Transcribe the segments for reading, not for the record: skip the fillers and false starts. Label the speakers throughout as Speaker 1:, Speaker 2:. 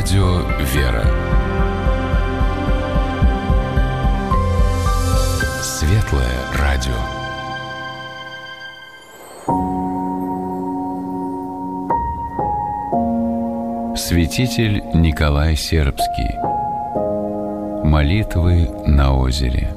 Speaker 1: Радио «Вера». Светлое радио. Святитель Николай Сербский. Молитвы на озере.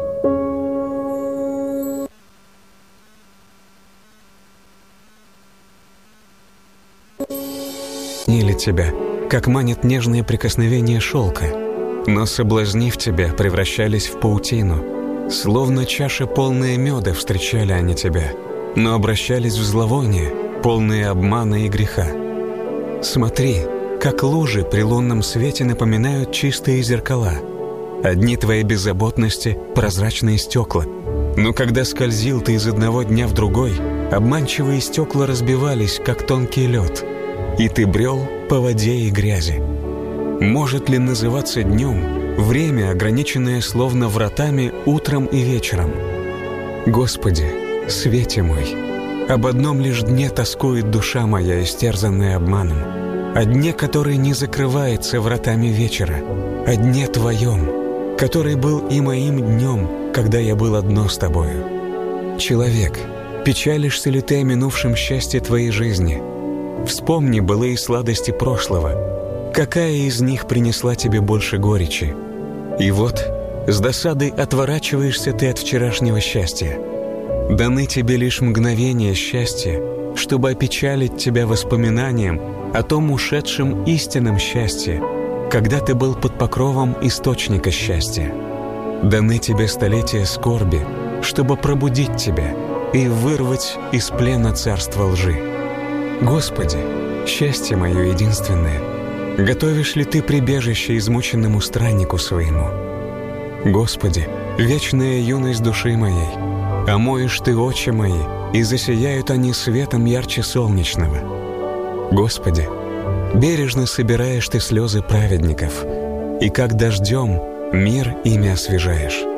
Speaker 2: Или тебя, как манит нежное прикосновение шелка, но, соблазнив тебя, превращались в паутину. Словно чаши, полные меда, встречали они тебя, но обращались в зловоние, полные обмана и греха. Смотри, как лужи при лунном свете напоминают чистые зеркала. Одни твои беззаботности — прозрачные стекла. Но когда скользил ты из одного дня в другой, обманчивые стекла разбивались, как тонкий лед, и ты брел по воде и грязи. Может ли называться днем время, ограниченное словно вратами утром и вечером? Господи, свете мой, об одном лишь дне тоскует душа моя, истерзанная обманом, о дне, который не закрывается вратами вечера, о дне Твоем, который был и моим днем, когда я был одно с Тобою. Человек, печалишься ли ты о минувшем счастье твоей жизни? Вспомни былые сладости прошлого. Какая из них принесла тебе больше горечи? И вот с досадой отворачиваешься ты от вчерашнего счастья. Даны тебе лишь мгновения счастья, чтобы опечалить тебя воспоминанием о том ушедшем истинном счастье, когда ты был под покровом источника счастья. Даны тебе столетия скорби, чтобы пробудить тебя и вырвать из плена царства лжи. Господи, счастье мое единственное, готовишь ли ты прибежище измученному страннику своему? Господи, вечная юность души моей, омоешь ты очи мои, и засияют они светом ярче солнечного. Господи, бережно собираешь ты слезы праведников, и как дождем мир ими освежаешь.